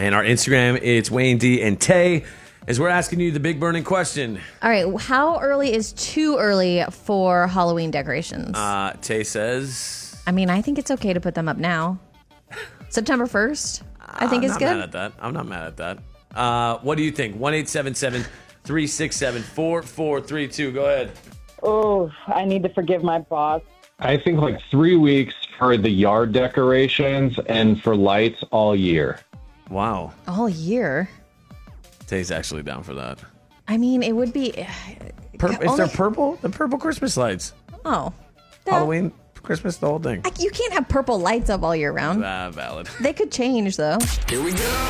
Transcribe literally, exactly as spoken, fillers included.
And our Instagram, it's Wayne D and Tay, as we're asking you the big burning question. All right, how early is too early for Halloween decorations? Uh, Tay says... I mean, I think it's okay to put them up now. September first, I think I'm is not good. mad at that. I'm not mad at that. Uh, what do you think? one eight seven seven, three six seven, four four three two. Go ahead. Oh, I need to forgive my boss. I think like three weeks for the yard decorations and for lights all year. Wow. All year? Tay's actually down for that. I mean, it would be... Pur- if only- they're purple, the purple Christmas lights. Oh. That- Halloween, Christmas, the whole thing. I- You can't have purple lights up all year round. Ah, valid. They could change, though. Here we go.